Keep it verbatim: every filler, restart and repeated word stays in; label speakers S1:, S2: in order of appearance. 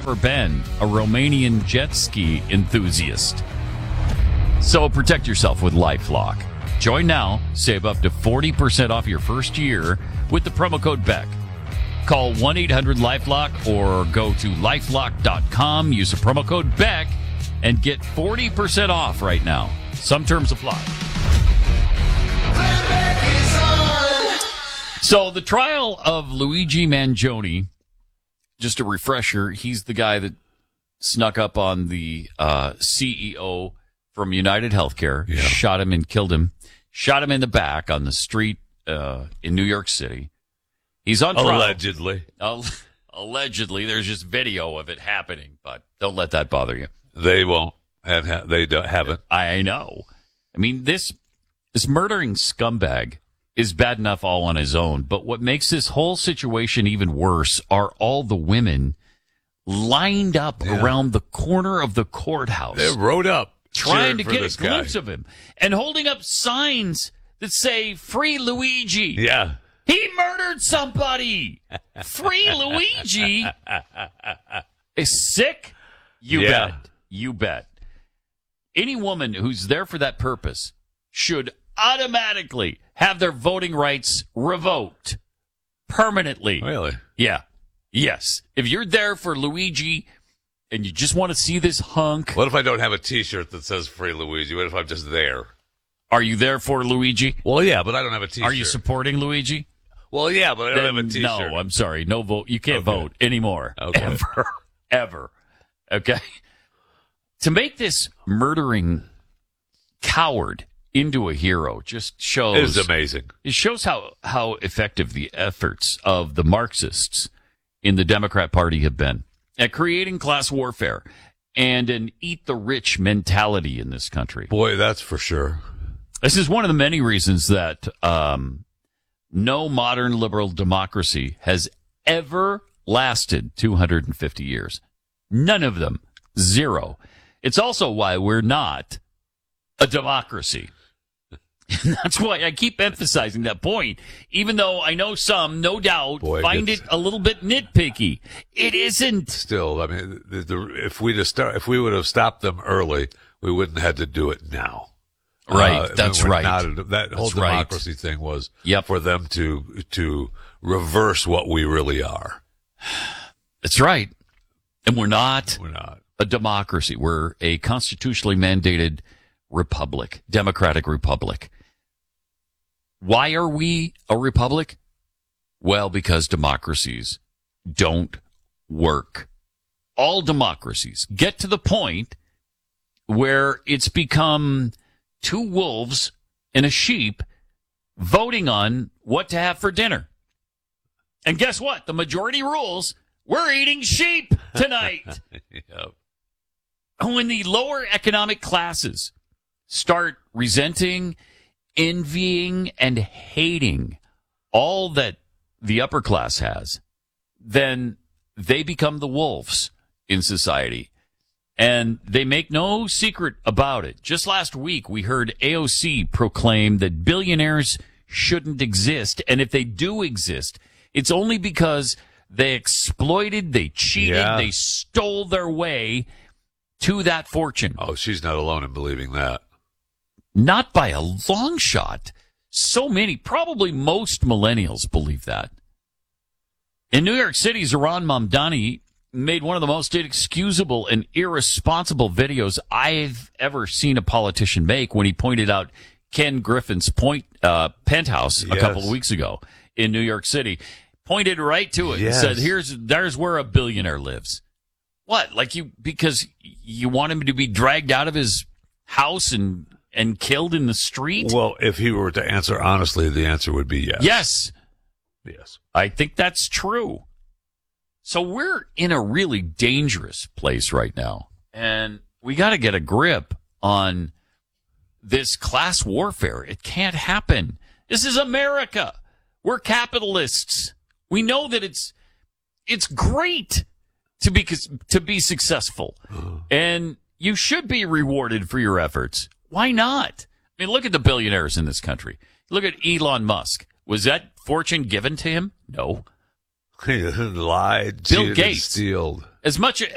S1: Trapper Ben, a Romanian jet ski enthusiast. So protect yourself with LifeLock. Join now, save up to forty percent off your first year with the promo code Beck. Call one eight hundred LifeLock or go to lifelock dot com, use the promo code Beck, and get forty percent off right now. Some terms apply. So the trial of Luigi Mangione, just a refresher, he's the guy that snuck up on the uh, C E O from United Healthcare, yeah. shot him and killed him, shot him in the back on the street uh, in New York City. He's on trial.
S2: Allegedly.
S1: Uh, allegedly. There's just video of it happening, but don't let that bother you.
S2: They won't. Have, have, they don't, haven't.
S1: I know. I mean, this this murdering scumbag is bad enough all on his own, but what makes this whole situation even worse are all the women lined up yeah. around the corner of the courthouse.
S2: They rode up.
S1: Trying to get a
S2: guy.
S1: glimpse of him and holding up signs that say, "Free Luigi."
S2: Yeah.
S1: He murdered somebody. Free Luigi. Is sick? You
S2: yeah.
S1: bet. You bet. Any woman who's there for that purpose should automatically have their voting rights revoked permanently.
S2: Really?
S1: Yeah. Yes. If you're there for Luigi and you just want to see this hunk.
S2: What if I don't have a T-shirt that says Free Luigi? What if I'm just there?
S1: Are you there for Luigi?
S2: Well, yeah, but I don't have a T-shirt.
S1: Are you supporting Luigi?
S2: Well, yeah, but I don't
S1: then
S2: have a T-shirt.
S1: No, I'm sorry. No vote. You can't
S2: okay.
S1: vote anymore.
S2: Okay.
S1: Ever. Ever. Okay? To make this murdering coward into a hero just shows...
S2: It is amazing.
S1: It shows how, how effective the efforts of the Marxists in the Democrat Party have been at creating class warfare and an eat-the-rich mentality in this country.
S2: Boy, that's for sure.
S1: This is one of the many reasons that um, no modern liberal democracy has ever lasted two hundred fifty years. None of them. Zero. It's also why we're not a democracy. And that's why I keep emphasizing that point, even though I know some, no doubt,
S2: Boy,
S1: find it a little bit nitpicky. It isn't.
S2: Still, I mean, the, the, if we just start, if we would have stopped them early, we wouldn't have had to do it now.
S1: Right,
S2: uh,
S1: that's right.
S2: Not, that that's whole democracy right. thing was
S1: yep.
S2: for them to to reverse what we really are.
S1: That's right. And we're not.
S2: We're not.
S1: A democracy. We're a constitutionally mandated republic, democratic republic. Why are we a republic? Well, because democracies don't work. All democracies get to the point where it's become two wolves and a sheep voting on what to have for dinner. And guess what? The majority rules, we're eating sheep tonight.
S2: Yep.
S1: When the lower economic classes start resenting, envying, and hating all that the upper class has, then they become the wolves in society. And they make no secret about it. Just last week, we heard A O C proclaim that billionaires shouldn't exist. And if they do exist, it's only because they exploited, they cheated,
S2: yeah.
S1: they stole their way to that fortune.
S2: Oh, she's not alone in believing that.
S1: Not by a long shot. So many, probably most millennials believe that. In New York City, Zohran Mamdani made one of the most inexcusable and irresponsible videos I've ever seen a politician make when he pointed out Ken Griffin's point, uh, penthouse
S2: yes.
S1: a couple of weeks ago in New York City. Pointed right to it
S2: yes.
S1: and said, "Here's there's where a billionaire lives." What? Like you, because you want him to be dragged out of his house and, and killed in the street?
S2: Well, if he were to answer honestly, the answer would be yes.
S1: Yes.
S2: Yes.
S1: I think that's true. So we're in a really dangerous place right now. And we got to get a grip on this class warfare. It can't happen. This is America. We're capitalists. We know that it's, it's great to be to be successful, and you should be rewarded for your efforts. Why not? I mean, look at the billionaires in this country. Look at Elon Musk. Was that fortune given to him? No.
S2: He lied,
S1: Bill
S2: cheated,
S1: Gates.
S2: stealed.
S1: As much